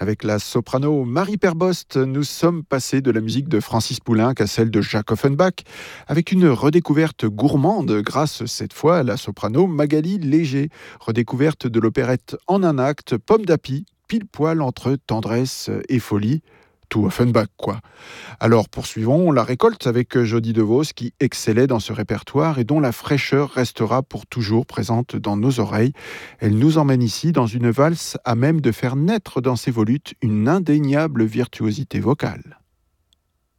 Avec la soprano Marie Perbost, nous sommes passés de la musique de Francis Poulenc à celle de Jacques Offenbach, avec une redécouverte gourmande grâce cette fois à la soprano Magali Léger, redécouverte de l'opérette en un acte, Pomme d'Api, pile poil entre tendresse et folie. Tout Offenbach, quoi. Alors poursuivons la récolte avec Jody DeVos qui excellait dans ce répertoire et dont la fraîcheur restera pour toujours présente dans nos oreilles. Elle nous emmène ici dans une valse à même de faire naître dans ses volutes une indéniable virtuosité vocale.